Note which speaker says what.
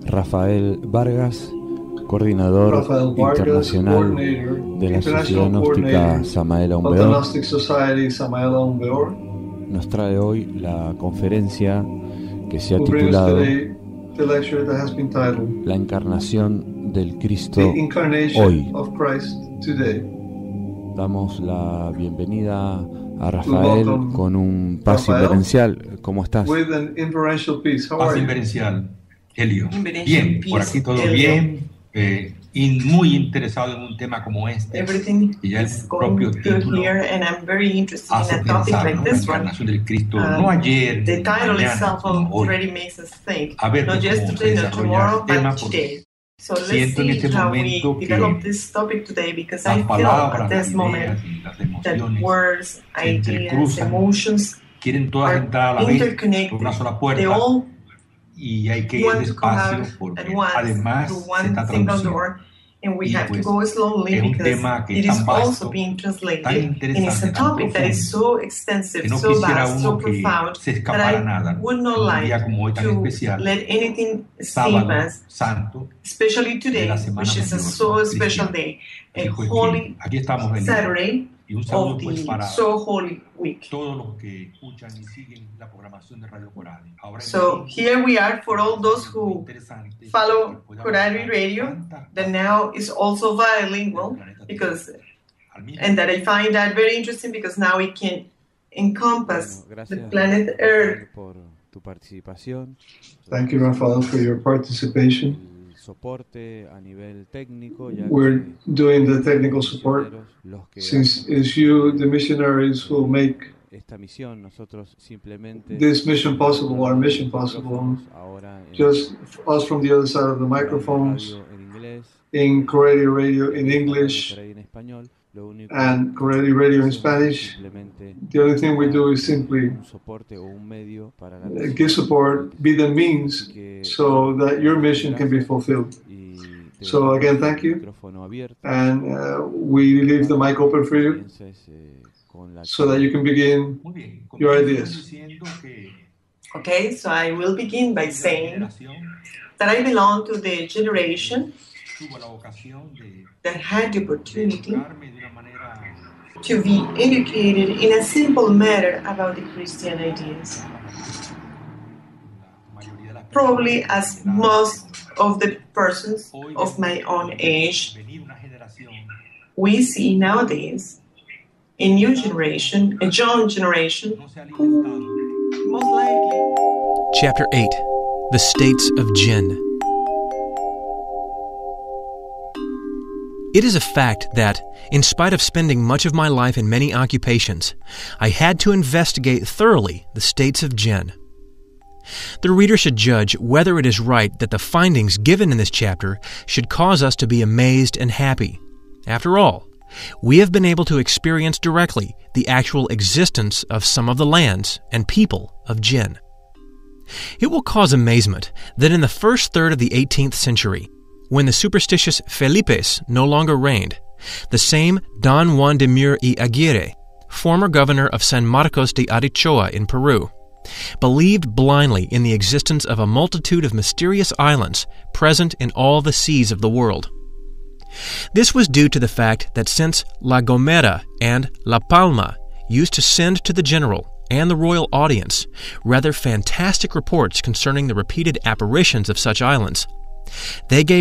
Speaker 1: Rafael Vargas, coordinador internacional de la Sociedad Gnóstica Samael Aun Weor, nos trae hoy la conferencia que se ha titulado La encarnación del Cristo hoy. Damos la bienvenida a Rafael con un paz inverencial. ¿Cómo estás?
Speaker 2: Paz inverencial, Helio. Bien, por aquí todo bien. Y muy interesado en un tema como este, y ya el propio título hace pensar, ¿no? La encarnación del Cristo, no ayer, mañana, sino hoy. A ver cómo se desarrolla el tema, porque siento en este momento que las palabras, las ideas y las emociones se entrecruzan, quieren todas entrar a la vez por una sola puerta. Y hay que ir despacio porque además se está traduciendo. And we have to go slowly because it is also being translated, and it's a topic that is so extensive, so vast, so profound that I would not like to let anything escape us, especially today, which is a so special day, a holy Saturday of the so holy week. So here we are for all those who follow Corari Radio, that now is also bilingual, and that I find that very interesting because now it can encompass the planet Earth.
Speaker 3: Thank you, Rafael, for your participation. We're doing the technical support, since it's you, the missionaries, who make this mission possible, our mission possible. Just us from the other side of the microphones, in Corari Radio in English, and Corari Radio in Spanish. The only thing we do is simply give support, be the means so that your mission can be fulfilled. So again, thank you, and we leave the mic open for you so that you can begin your ideas.
Speaker 2: Okay, so I will begin by saying that I belong to the generation that had the opportunity to be educated in a simple matter about the Christian ideas. Probably as most of the persons of my own age, we see nowadays a new generation, a young generation, who most likely...
Speaker 4: Chapter 8. The States of Jinn. It is a fact that, in spite of spending much of my life in many occupations, I had to investigate thoroughly the states of Jinn. The reader should judge whether it is right that the findings given in this chapter should cause us to be amazed and happy. After all, we have been able to experience directly the actual existence of some of the lands and people of Jinn. It will cause amazement that in the first third of the 18th century, when the superstitious Felipes no longer reigned, the same Don Juan de Mur y Aguirre, former governor of San Marcos de Arichoa in Peru, believed blindly in the existence of a multitude of mysterious islands present in all the seas of the world. This was due to the fact that since La Gomera and La Palma used to send to the general and the royal audience rather fantastic reports concerning the repeated apparitions of such islands, they gave